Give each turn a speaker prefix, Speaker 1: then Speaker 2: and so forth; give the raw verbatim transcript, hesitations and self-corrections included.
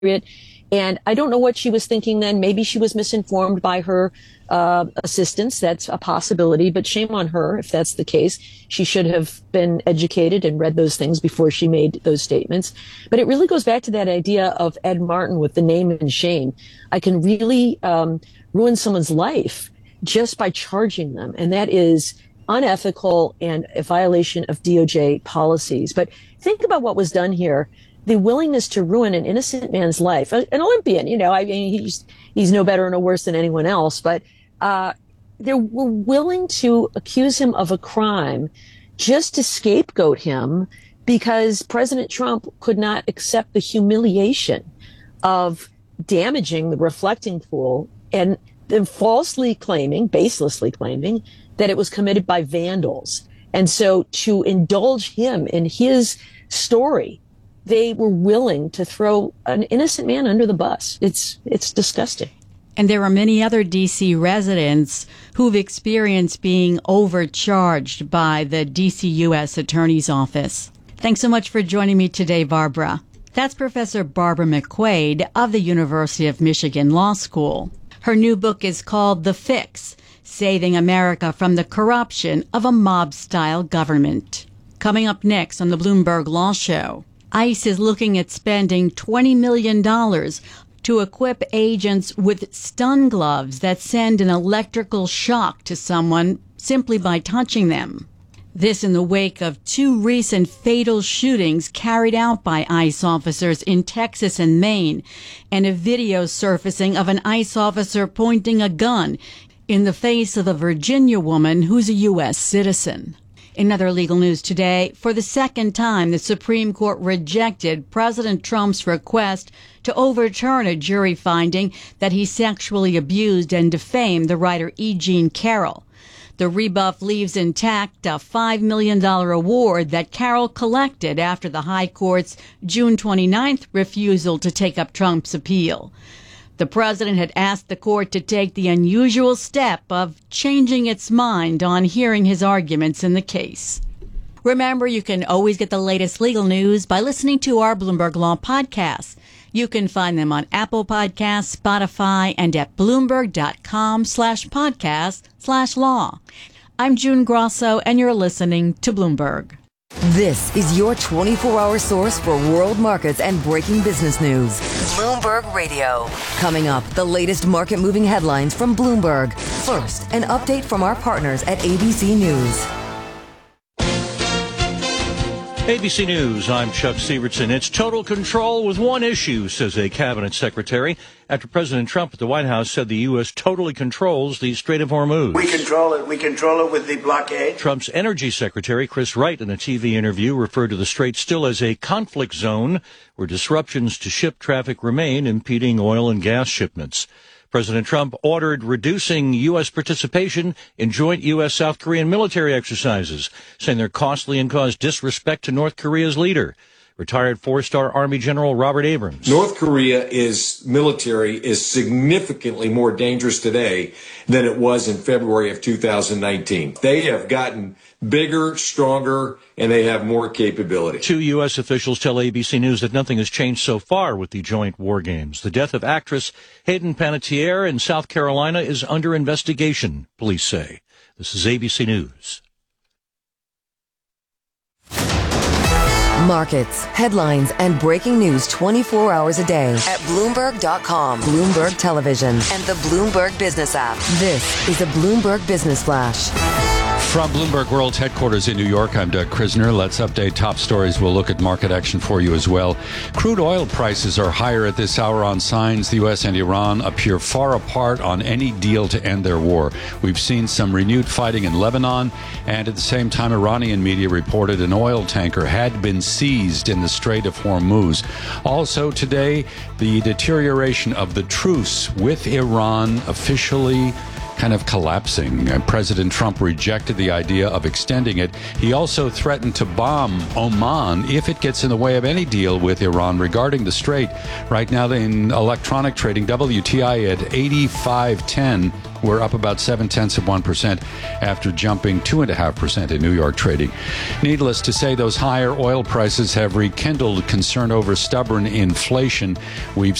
Speaker 1: period. And I don't know what she was thinking then. Maybe she was misinformed by her uh, assistants. That's a possibility, but shame on her if that's the case. She should have been educated and read those things before she made those statements. But it really goes back to that idea of Ed Martin with the name and shame. I can really um, ruin someone's life just by charging them. And that is unethical and a violation of D O J policies. But think about what was done here. The willingness to ruin an innocent man's life, an Olympian, you know, I mean, he's, he's no better or no worse than anyone else, but, uh, they were willing to accuse him of a crime just to scapegoat him because President Trump could not accept the humiliation of damaging the reflecting pool and then falsely claiming, baselessly claiming that it was committed by vandals. And so to indulge him in his story, they were willing to throw an innocent man under the bus. It's it's disgusting.
Speaker 2: And there are many other D C residents who've experienced being overcharged by the D C U S Attorney's Office. Thanks so much for joining me today, Barbara. That's Professor Barbara McQuaid of the University of Michigan Law School. Her new book is called The Fix: Saving America from the Corruption of a Mob-Style Government. Coming up next on the Bloomberg Law Show, ICE is looking at spending twenty million dollars to equip agents with stun gloves that send an electrical shock to someone simply by touching them. This in the wake of two recent fatal shootings carried out by ICE officers in Texas and Maine, and a video surfacing of an ICE officer pointing a gun in the face of a Virginia woman who's a U S citizen. In other legal news today, for the second time, the Supreme Court rejected President Trump's request to overturn a jury finding that he sexually abused and defamed the writer E. Jean Carroll. The rebuff leaves intact a five million dollars award that Carroll collected after the High Court's June twenty-ninth refusal to take up Trump's appeal. The president had asked the court to take the unusual step of changing its mind on hearing his arguments in the case. Remember, you can always get the latest legal news by listening to our Bloomberg Law podcasts. You can find them on Apple Podcasts, Spotify, and at Bloomberg.com slash podcast slash law. I'm June Grosso, and you're listening to Bloomberg.
Speaker 3: This is your twenty-four hour source for world markets and breaking business news. Bloomberg Radio. Coming up, the latest market-moving headlines from Bloomberg. First, an update from our partners at A B C News.
Speaker 4: A B C News, I'm Chuck Sievertson. It's total control with one issue, says a cabinet secretary, after President Trump at the White House said the U S totally controls the Strait of Hormuz.
Speaker 5: We control it. We control it with the blockade.
Speaker 4: Trump's energy secretary, Chris Wright, in a T V interview, referred to the Strait still as a conflict zone where disruptions to ship traffic remain, impeding oil and gas shipments. President Trump ordered reducing U S participation in joint U S South Korean military exercises, saying they're costly and cause disrespect to North Korea's leader. Retired four-star Army General Robert Abrams.
Speaker 6: North Korea is military is significantly more dangerous today than it was in February of two thousand nineteen. They have gotten bigger, stronger, and they have more capability.
Speaker 4: Two U S officials tell A B C News that nothing has changed so far with the joint war games. The death of actress Hayden Panettiere in South Carolina is under investigation, police say. This is A B C News.
Speaker 3: Markets, headlines, and breaking news twenty-four hours a day at Bloomberg dot com, Bloomberg Television, and the Bloomberg Business app. This is a Bloomberg Business Flash.
Speaker 7: From Bloomberg World Headquarters in New York, I'm Doug Krisner. Let's update top stories. We'll look at market action for you as well. Crude oil prices are higher at this hour on signs the U S and Iran appear far apart on any deal to end their war. We've seen some renewed fighting in Lebanon, and at the same time, Iranian media reported an oil tanker had been seized in the Strait of Hormuz. Also today, the deterioration of the truce with Iran officially kind of collapsing. President Trump rejected the idea of extending it. He also threatened to bomb Oman if it gets in the way of any deal with Iran regarding the Strait. Right now in electronic trading, W T I at eighty-five ten. were up about seven tenths of one percent after jumping two and a half percent in New York trading. Needless to say, those higher oil prices have rekindled concern over stubborn inflation. We've